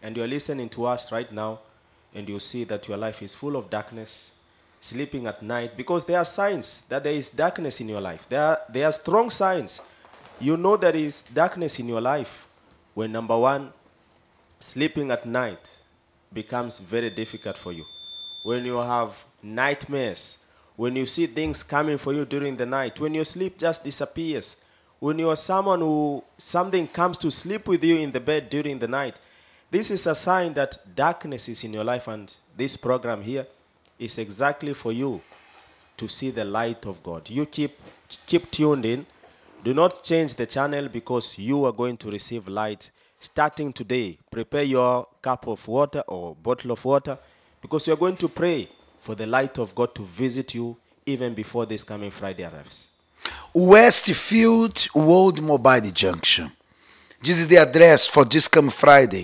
and you're listening to us right now, and you see that your life is full of darkness, sleeping at night, because there are signs that there is darkness in your life. There are strong signs. You know there is darkness in your life when, number one, sleeping at night becomes very difficult for you. When you have nightmares, when you see things coming for you during the night, when your sleep just disappears, when you are someone who something comes to sleep with you in the bed during the night, this is a sign that darkness is in your life, and this program here is exactly for you to see the light of God. You keep tuned in. Do not change the channel, because you are going to receive light starting today. Prepare your cup of water or bottle of water, because you are going to pray for the light of God to visit you even before this coming Friday arrives. Westfield World Mobile Junction. This is the address for this coming Friday.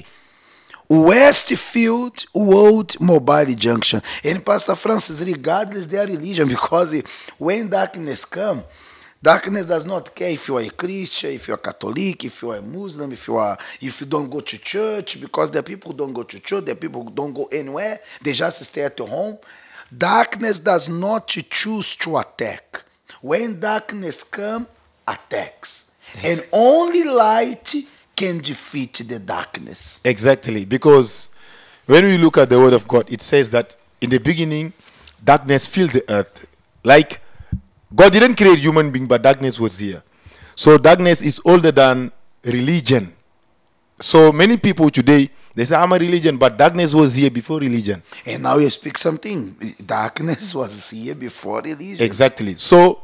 Westfield World Mobile Junction. And Pastor Francis, regardless their religion, because when darkness comes, darkness does not care if you are a Christian, if you are Catholic, if you are a Muslim, if you don't go to church, because the people who don't go to church, the people who don't go anywhere, they just stay at home. Darkness does not choose to attack. When darkness comes, attacks. And only light can defeat the darkness. Exactly, because when we look at the word of God, it says that in the beginning, darkness filled the earth. Like, God didn't create human being, but darkness was here. So darkness is older than religion. So many people today, they say, I'm a religion, but darkness was here before religion. And now you speak something. Darkness was here before religion. Exactly. So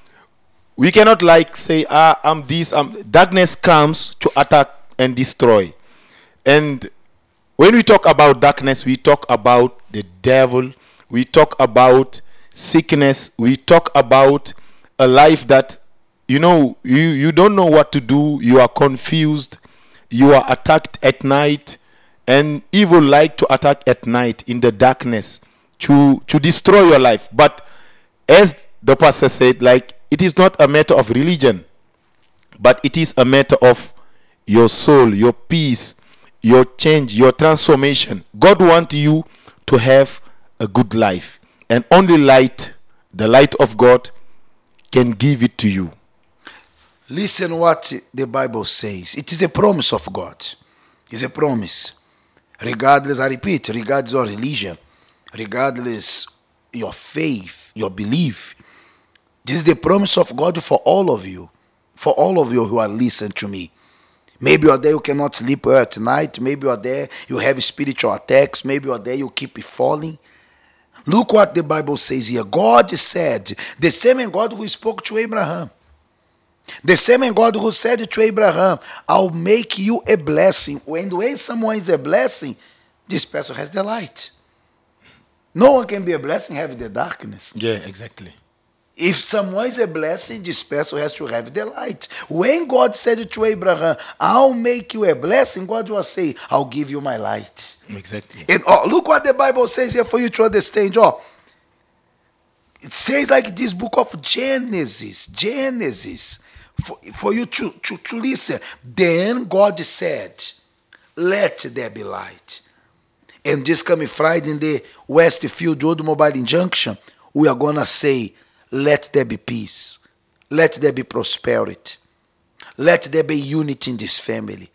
we cannot like say, I'm this. Darkness comes to attack and destroy. And when we talk about darkness, we talk about the devil. We talk about sickness. We talk about a life that, you don't know what to do. You are confused. You are attacked at night. And evil like to attack at night in the darkness to destroy your life. But as the pastor said, like, it is not a matter of religion, but it is a matter of your soul, your peace, your change, your transformation. God wants you to have a good life, and only light, the light of God, can give it to you. Listen what the Bible says. It is a promise of God. It's a promise. Regardless, I repeat, regardless of religion, regardless your faith, your belief, this is the promise of God for all of you who are listening to me. Maybe you're there, you cannot sleep at night. Maybe you're there, you have spiritual attacks. Maybe you're there, you keep falling. Look what the Bible says here. God said, the same God who spoke to Abraham, the same God who said to Abraham, I'll make you a blessing. When someone is a blessing, this person has the light. No one can be a blessing having the darkness. Yeah, exactly. If someone is a blessing, this person has to have the light. When God said to Abraham, I'll make you a blessing, God was saying, I'll give you my light. Exactly. And look what the Bible says here for you to understand. It says like this book of Genesis, for you to listen. Then God said, let there be light. And this coming Friday in the Westfield Road Mobile Junction, we are going to say, let there be peace. Let there be prosperity. Let there be unity in this family.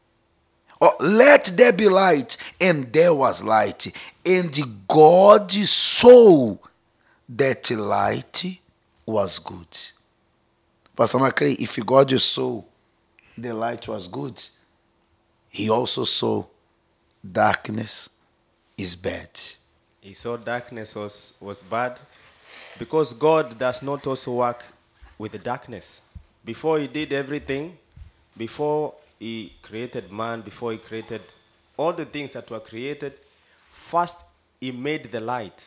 Let there be light. And there was light. And God saw that light was good. Pastor McCray, if God saw the light was good, he also saw darkness is bad. He saw darkness was bad, because God does not also work with the darkness. Before he did everything, before he created man, before he created all the things that were created, first he made the light.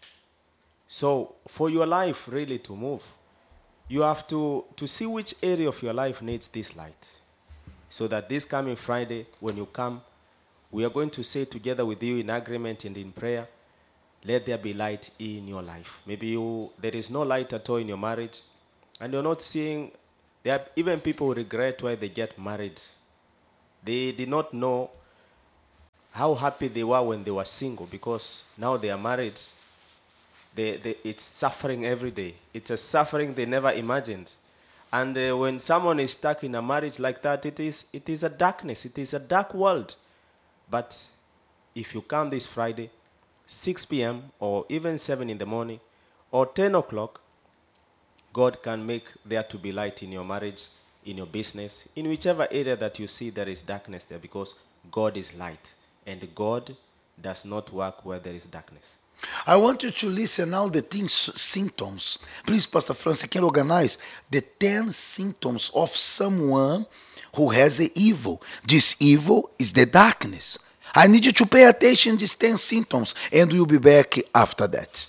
So for your life really to move, you have to see which area of your life needs this light. So that this coming Friday, when you come, we are going to say together with you in agreement and in prayer, let there be light in your life. Maybe there is no light at all in your marriage, and you're not seeing. There are even people who regret why they get married. They did not know how happy they were when they were single, because now they are married. It's suffering every day. It's a suffering they never imagined. And when someone is stuck in a marriage like that, it is a darkness. It is a dark world. But if you come this Friday, 6 p.m. or even 7 in the morning or 10 o'clock, God can make there to be light in your marriage, in your business, in whichever area that you see there is darkness there, because God is light. And God does not work where there is darkness. I want you to listen now the 10 symptoms. Please, Pastor Francis, can organize the 10 symptoms of someone who has the evil. This evil is the darkness. I need you to pay attention to these 10 symptoms, and we'll be back after that.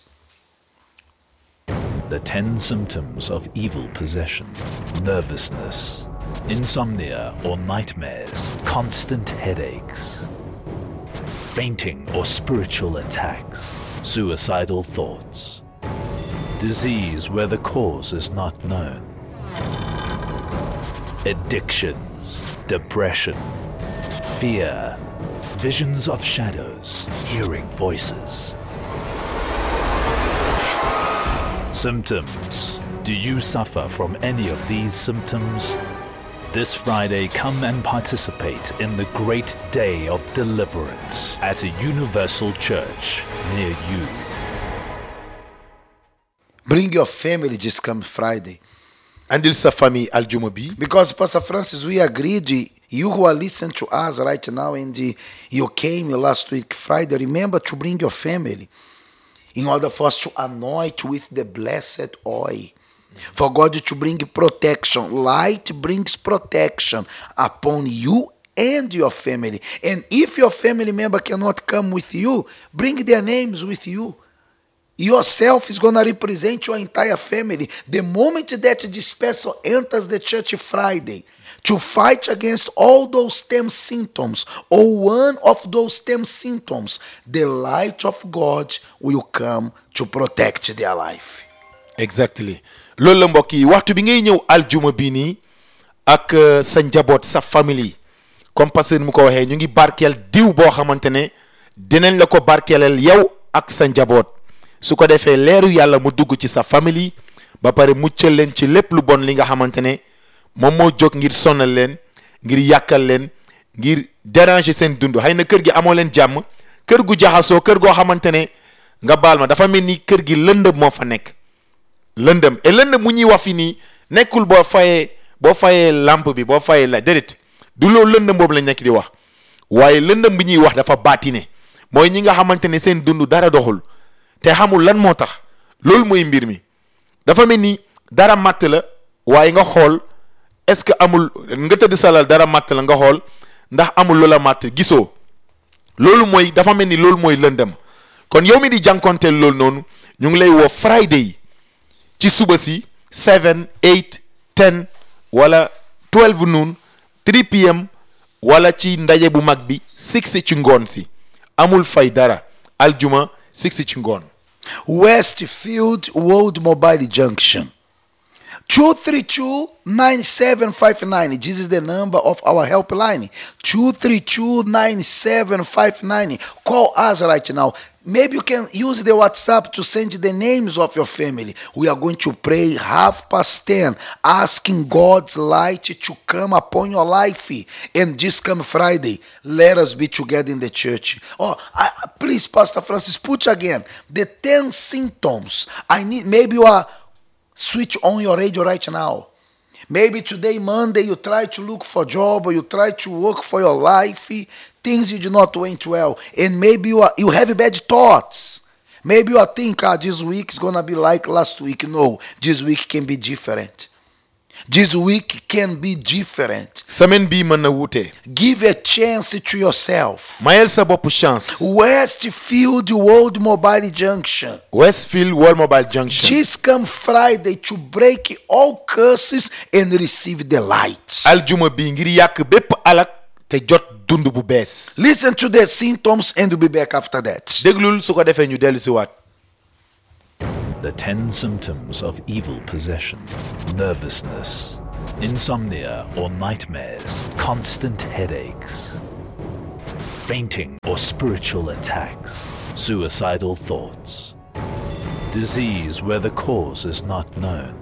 The 10 symptoms of evil possession: nervousness, insomnia or nightmares, constant headaches, fainting or spiritual attacks, suicidal thoughts, disease where the cause is not known, addictions, depression, fear, visions of shadows, hearing voices. Symptoms. Do you suffer from any of these symptoms? This Friday, come and participate in the great day of deliverance at a universal church near you. Bring your family this coming Friday. andil sa famille aljuma bi. Because Pastor Francis, we agreed, you who are listening to us right now and you came last week Friday, remember to bring your family in order for us to anoint with the blessed oil. For God to bring protection. Light brings protection upon you and your family. And if your family member cannot come with you, bring their names with you. Yourself is going to represent your entire family. The moment that this person enters the church Friday to fight against all those 10 symptoms or one of those 10 symptoms, the light of God will come to protect their life. Exactly. Loolu la mbokk yi waxtu bi ngay ñëw aljuma bi nii ak sa njaboot sa famille comme pasteur mu ko waxee ñu ngi barkeel diw boo xamante ne dinañ la ko barkeelal yow ak sa njaboot su ko defee leeru yàlla mu dugg ci sa famille ba pare muccal leen ci lépp lu bon li nga xamante ne moom moo jóg ngir sonal leen ngir yàkkal leen ngir déranger seen dund xëy na kër gi amoo leen jàmm kër gu jaxasoo kër goo xamante ne nga baal ma dafa mel ni kër gi lëndëm moo fa nekk lëndëm et lëndëm mu ñuy wax fi nii nekkul boo fayee lampe bi boo fayee la déedéet du loolu lëndëm boobu lañ nekk di wax waaye lëndëm bi ñuy wax dafa baatine mooy ñi nga xamante ne seen dund dara doxul te xamul lan moo tax loolu mooy mbir mi dafa mel ni dara matt la waaye nga xool est-ce que amul nga tëdd salal dara matt la nga xool ndax amul loola matt gisoo loolu mooy dafa mel ni loolu mooy lëndëm kon yow mi di jànkonteel loolu noonu ñu ngi lay woo Friday ci suba si 7 8 10 wala 12 noon 3 p.m. wala ci ndaje bu mag bi 6 ci ngoon si amul fay dara aljuma 6 ci ngoon. Westfield World Mobile Junction 232-9759. This is the number of our helpline. 232-9759. Call us right now. Maybe you can use the WhatsApp to send the names of your family. We are going to pray 10:30, asking God's light to come upon your life. And this come Friday, let us be together in the church. Please, Pastor Francis, put again the 10 symptoms. Maybe you are switch on your radio right now. Maybe today, Monday, you try to look for a job or you try to work for your life. Things did not went well. And maybe you have bad thoughts. Maybe you think, this week is going to be like last week. No, this week can be different. This week can be different. Semaine bi mën na wuute. Give a chance to yourself. Mayel sa bopp chance. Westfield World Mobile Junction. Westfield World Mobile Junction. Just come Friday to break all curses and receive the light. Aljuma bi ngir yàq bépp alak te jot dund bu bees. Listen to the symptoms and we'll be back after that. Déglul su ko defee ñu dellu si waat. The 10 symptoms of evil possession: nervousness, insomnia or nightmares, constant headaches, fainting or spiritual attacks, suicidal thoughts, disease where the cause is not known,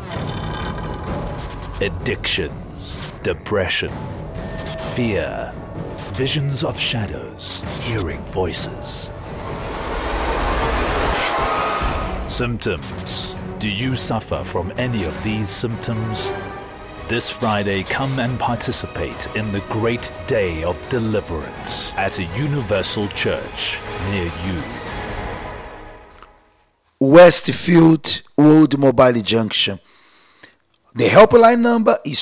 addictions, depression, fear, visions of shadows, hearing voices. Symptoms. Do you suffer from any of these symptoms? This Friday, come and participate in the great day of deliverance at a universal church near you. Westfield Road Mobile Junction. The helpline number is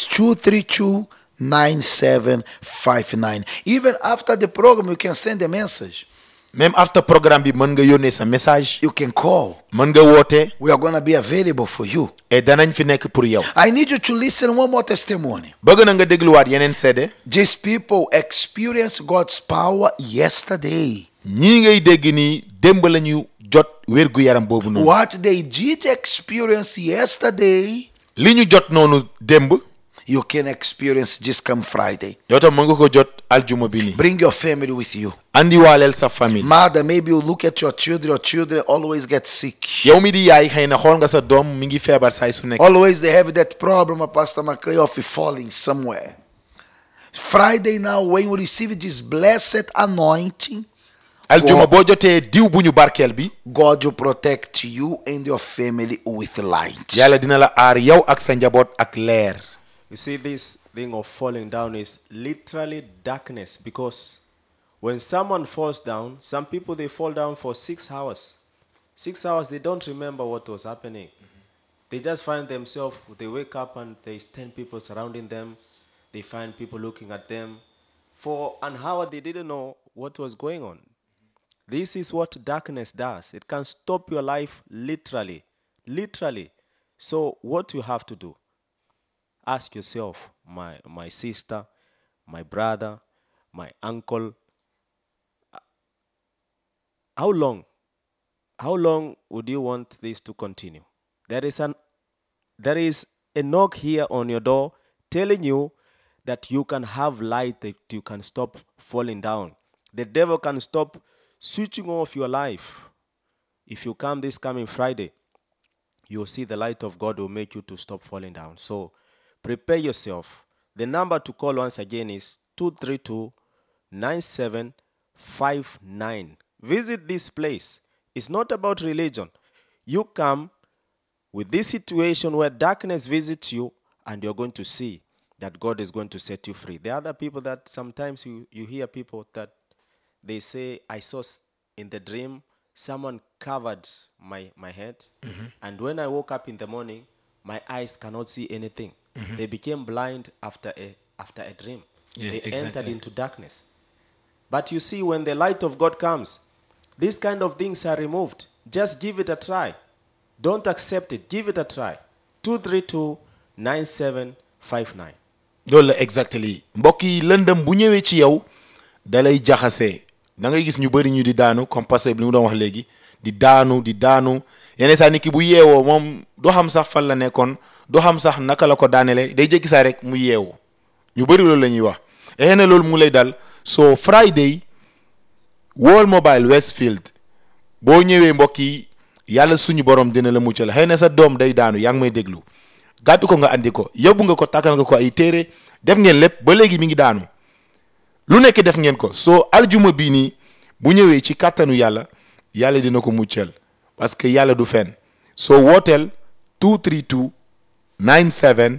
232-9759. Even after the program, you can send a message. Même after programme bi mën nga yónnee sa message. You can call. Mën nga woote. We are going to be available for you. Et danañ fi nekk pour yow. I need you to listen one more testimony. Bëgg na nga dégluwaat yeneen seede. These people experienced God's power yesterday. ñii ngay dégg nii démb la ñu jot wérgu yaram boobu noonu. What they did experience yesterday, li ñu jot noonu démb. you can experience this come Friday. yow tam mën nga ko jot aljuma bi nii. Bring your family with you. andi waaleel sa famille. Mother, maybe you look at your children always get sick. yow mi di yaay xëy na xool nga sa doom mi ngi feebar saay su nekk. Always they have that problem, Pastor McCray, of falling somewhere. Friday now, when you receive this blessed anointing, aljuma boo jotee diw bu ñu barkeel bi. God will protect you and your family with light. yàlla dina la aar yow ak sa njaboot ak leer. You see, this thing of falling down is literally darkness, because when someone falls down, some people, they fall down for 6 hours. 6 hours, they don't remember what was happening. They just find themselves, they wake up and there's 10 people surrounding them. They find people looking at them. For an hour, they didn't know what was going on. This is what darkness does. It can stop your life literally. Literally. So what you have to do, ask yourself, my sister, my brother, my uncle, how long would you want this to continue? There is a knock here on your door telling you that you can have light, that you can stop falling down. The devil can stop switching off your life. If you come this coming Friday, you'll see the light of God will make you to stop falling down. So prepare yourself. The number to call once again is 232-9759. Visit this place. It's not about religion. You come with this situation where darkness visits you, and you're going to see that God is going to set you free. There are other people that sometimes you hear people that they say, I saw in the dream someone covered my head, and when I woke up in the morning, my eyes cannot see anything. They became blind after a dream. They entered into darkness. But you see, when the light of God comes, these kind of things are removed. Just give it a try. Don't accept it. Give it a try. 232-9759. loolu la exactly mbokk yi lëndëm bu ñëwee ci yow da lay jaxasee da ngay gis ñu bëri ñu di daanu comme passé bi li mu doon wax léegi di daanu yeneen saa nit ki bu yeewoo moom doo xam sax fan la nekkoon doo xam sax naka la ko daanele day jékki saa rek mu yeewu ñu bëri loolu la ñuy wax xëy na loolu mu lay dal so Friday World Mobile Westfield boo ñëwee mbokk yi yàlla suñu borom dina la muccal xëy na sa doom day daanu yaa ngi may déglu gàddu ko nga andi ko yóbbu nga ko tàkkal nga ko ay téere def ngeen lépp ba léegi mi ngi daanu lu nekk def ngeen ko soo aljuma bii nii bu ñëwee ci kàttanu yàlla dina ko muccal parce que yàlla du fen soo wooteel 232-9759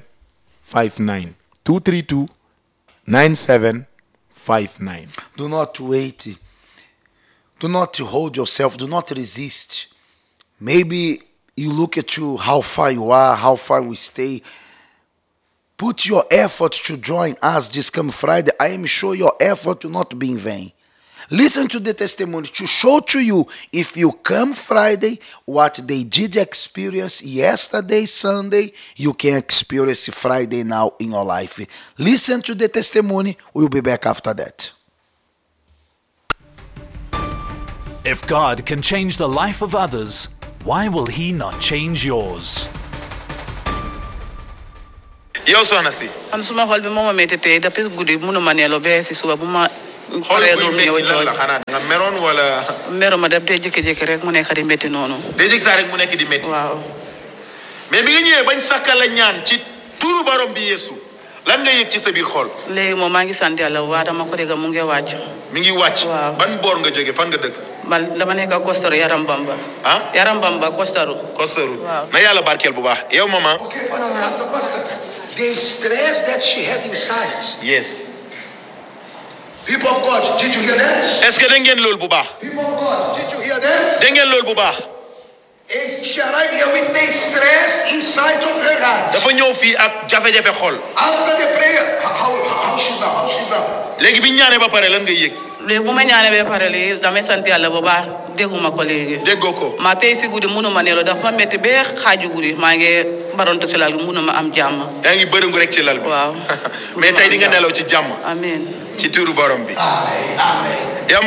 232-9759. Do not wait. Do not hold yourself. Do not resist. Maybe you look at you, how far you are, how far we stay. Put your effort to join us this coming Friday. I am sure your effort will not be in vain. Listen to the testimony to show to you, if you come Friday, what they did experience yesterday, Sunday, you can experience Friday now in your life. Listen to the testimony. We'll be back after that. If God can change the life of others, why will He not change yours? yow soxna si. man suma xol bi moo ma metti tey depuis guddi mënuma nelaw ba si suba bu ma xool buy métti lan la xanaa nga meroon wala. meruma def day jékki-jékki rek mu nekk di métti noonu. day jékki saa rek mu nekk di métti. waaw. mais bi nga ñëwee bañ sàkkal la ñaan ci turu borom bi Yeesu lan nga yëg ci sa biir xol. léegi moom maa ngi sant yàlla waa dama ko dégg mu ngi wàcc. mi ngi wàcc. waaw. ban boor nga jóge fan nga dëkk. man dama nekk Kostaru Yaram Bamba. ah Yaram Bamba Kostaru. Kostaru. waaw. na yàlla barkeel bu baax yow maman. Okay, Pastor. The stress that she had inside. yes. People of God, did you hear that? est-ce que da ngeen loolu bu baax. People of God, did you hear that? da ngeen loolu bu baax. She arrived here with the stress inside of her heart. dafa ñëw fii ak jafe-jafe xol. After the prayer, how she's now? How she's now? léegi bi ñu ñaanee ba pare lan nga yëg. léegi bu ma ñaanee ba pare léegi damay sant yàlla bu baax dégguma ko léegi. déggoo ko. ma tey si guddi mënuma nelaw dafa métti ba xaaju guddi maa ngi baronte si lal gi mënuma am jàmm. yaa ngi bërëngu rek ci lal bi. waaw. mais tey di nga nelaw ci jàmm. amiin. ci turu borom bi. Amen. yam.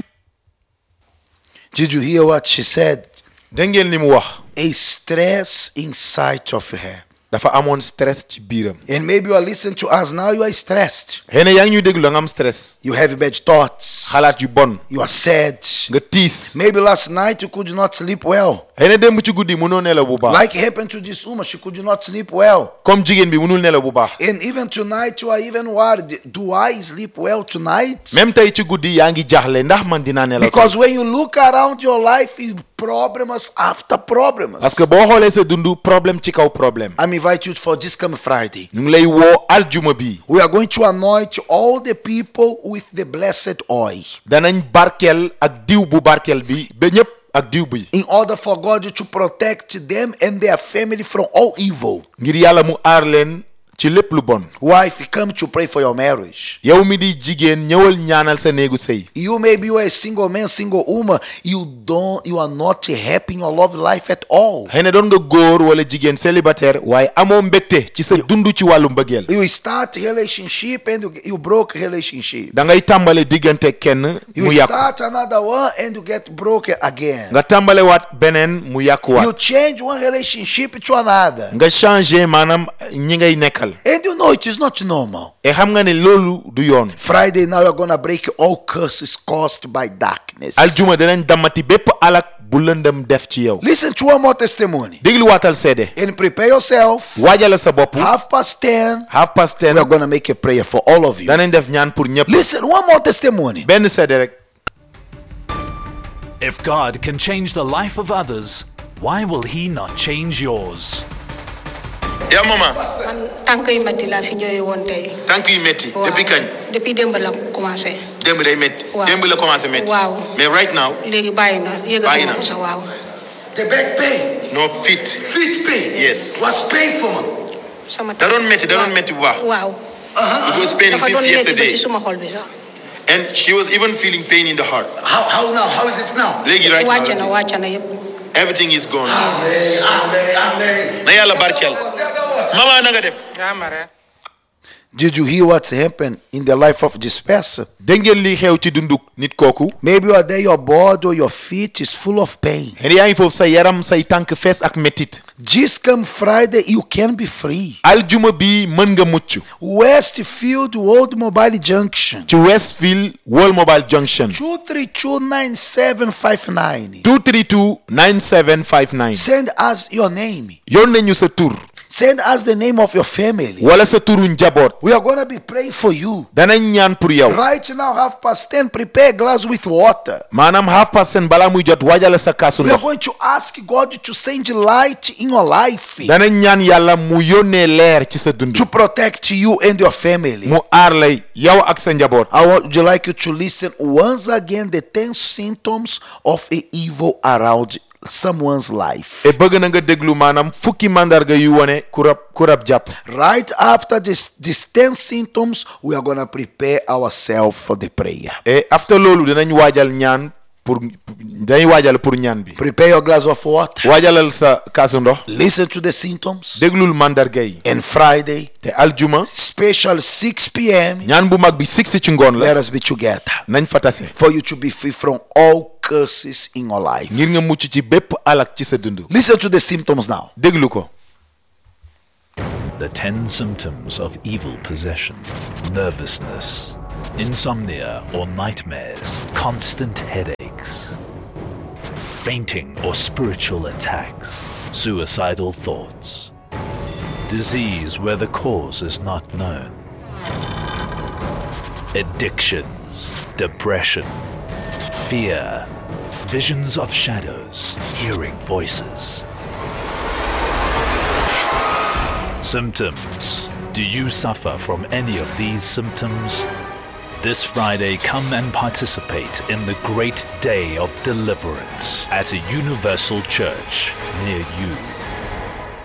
Did you hear what she said? da ngeen li mu wax. A stress inside of her. dafa amoon stress ci biiram. And maybe you are listening to us now, you are stressed. xëy na yaa ngi ñuy déglu da nga am stress. You have bad thoughts. xalaat yu bon. You are sad. nga tiis. Maybe last night you could not sleep well. xëy na démb ci guddi mënoo nelaw bu baax. Like happened to this woman, she could not sleep well. comme jigéen bi mënul nelaw bu baax. And even tonight you are even worried. Do I sleep well tonight? même tey ci guddi yaa ngi jaaxle ndax man dinaa nelaw. Because when you look around your life, is problems after problems. parce que boo xoolee sa dundu problème ci kaw problème. I'm invite you for this coming Friday. ñu ngi lay woo aljuma bi. We are going to anoint all the people with the blessed oil. danañ barkeel ak diw bu barkeel bi ba ñëpp ak diw bi. In order for God to protect them and their family from all evil. ngir yàlla mu aar leen ci lépp lu bon. Wife, come to pray for your marriage. yow mi di jigéen ñëwal ñaanal sa néegu sëy. You maybe you are a single man, single woman. You are not happy in your love life at all. xëy na doon nga góor wala jigéen célibataire waaye amoo mbégte ci sa dund ci wàllu mbëggeel. You start relationship and you broke relationship. da ngay tàmbale diggante kenn You mu yàqu. start another one and you get broken again. nga tàmbale waat beneen mu You yàquwaat. change one relationship to another. nga changé maanaam ñi ngay nekkal. And you know it is not normal. et xam nga ne loolu du yoon. Friday now you're gonna break all curses caused by darkness. aljuma dinañ damati bépp alak bu lëndëm def ci yow. Listen to one more testimony. dégluwaatal seede. And prepare yourself. waajala sa bopp. 10:30. 10:30 We are gonna make a prayer for all of you. danañ def ñaan pour ñëpp. Listen, one more testimony. benn seede rek. If God can change the life of others, why will He not change yours? yaa mama. man tànk yu métti laa fi ñëwee woon tey. tànk yu métti. waaw depuis kañ. depuis démb la commencé. démb day métti. waaw démb la commencé métti. waaw mais right now. léegi bàyyi na bàyyi yëgati na. ma ko sax waaw. The back pain. no fit. Feet pain. Yes. Was painful. sama da doon métti bu baax. waaw. it was paining dafa since doon métti ba yesterday. ci suma xol bi sax. and she was even feeling pain in the heart. How now? How is it now? léegi right now. wàcc na yëpp. everything is gone. Amen. na yàlla barkeel. mama na nga def. Did you hear what's happened in the life of this person? dégg ngeen li xew ci dundu nit kooku. Maybe you are there, your body or your feet is full of pain. xëy na yaa ngi foofu sa yaram say tànk fees ak métit. This come Friday, you can be free. aljuma bi mën nga mucc. Westfield World Mobile Junction. ci Westfield World Mobile Junction. 232-9759. 232-9759. Send us your name. yónnee ñu sa tur. Send us the name of your family. wala sa turu njaboot. We are going to be praying for you. danañ ñaan pour yow. Right now, 10:30, prepare a glass with water. maanaam 10:30 balaa muy jot waajale sa kaasu We are ndox. going to ask God to send light in your life danañ ñaan yàlla mu yónnee leer ci sa dund. to protect you and your family. mu aar lay yow ak sa njaboot. I would like you to listen once again the 10 symptoms of a evil around someone's life. et bëgg na nga déglu maanaam fukki mandarga yu wone ku rab jàpp. Right after these 10 symptoms, we are going to prepare ourselves for the prayer. et after loolu dinañ waajal ñaan pour ñaan bi. Prepare your glass of water. waajalal sa kaasu ndox. Listen to the symptoms. déglul mandarga yi. And Friday, te aljuma. special 6 p.m., ñaan bu mag bi 6 ci ngoon la. let us be together nañ fa tase. for you to be free from all curses in your life. ngir nga mucc ci bépp alak ci sa dund. Listen to the symptoms now. déglu ko. The 10 symptoms of evil possession: nervousness, insomnia or nightmares, constant headaches, fainting or spiritual attacks, suicidal thoughts, disease where the cause is not known, addictions, depression, fear, visions of shadows, hearing voices. Symptoms. Do you suffer from any of these symptoms? This Friday, come and participate in the great day of deliverance at a universal church near you.